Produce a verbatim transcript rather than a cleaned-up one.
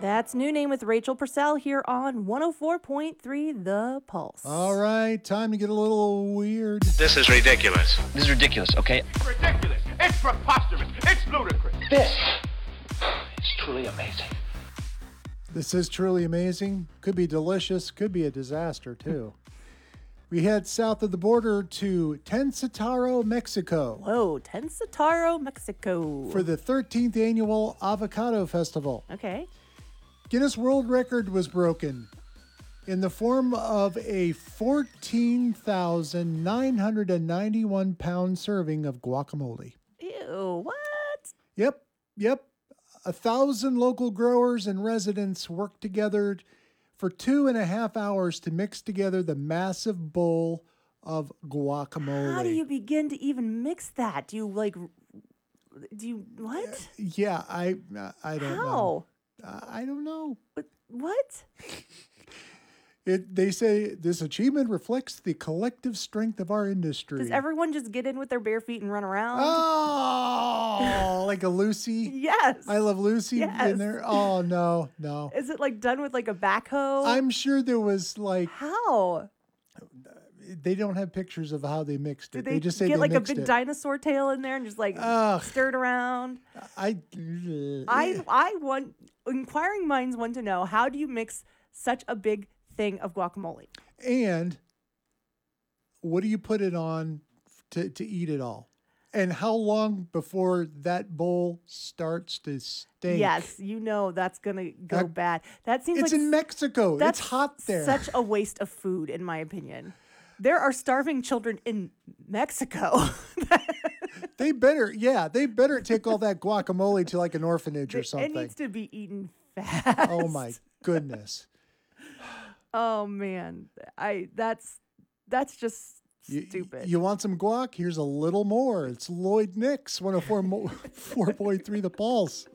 That's New Name with Rachel Purcell here on one oh four point three The Pulse. All right, time to get a little weird. This is ridiculous. This is ridiculous, okay? It's ridiculous. It's preposterous. It's ludicrous. This is truly amazing. This is truly amazing. Could be delicious. Could be a disaster, too. We head south of the border to Tensataro, Mexico. Whoa, Tensataro, Mexico. For the thirteenth annual Avocado Festival. Okay. Guinness World Record was broken in the form of a fourteen thousand nine hundred ninety-one pound serving of guacamole. Ew, what? Yep, yep. A thousand local growers and residents worked together for two and a half hours to mix together the massive bowl of guacamole. How do you begin to even mix that? Do you like, do you, what? Yeah, I I don't How? know. I don't know. What? What? It, they say this achievement reflects the collective strength of our industry. Does everyone just get in with their bare feet and run around? Oh, like a Lucy? Yes. I Love Lucy Yes. in there? Oh, no, no. Is it like done with like a backhoe? I'm sure there was like, How? they don't have pictures of how they mixed Did it. they, They, just say get they like a mixed big it. dinosaur tail in there and just like Ugh. stir it around? I, I I want inquiring minds want to know, how do you mix such a big thing of guacamole? And what do you put it on to, to eat it all? And how long before that bowl starts to stink? Yes, you know that's gonna go That- bad. That seems It's like in Mexico. that's It's hot there. Such a waste of food, in my opinion. There are starving children in Mexico. They better, yeah, they better take all that guacamole to like an orphanage or It something. needs to be eaten fast. Oh my goodness. Oh man, I that's that's just You- stupid. You, want some guac? Here's a little more. It's Lloyd Nix, one oh four point three The Pulse.